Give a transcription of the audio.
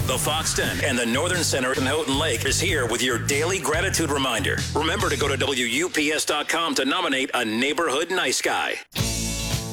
the Fox Den, and the Northern Center in Houghton Lake is here with your daily gratitude reminder. Remember to go to WUPS.com to nominate a neighborhood nice guy.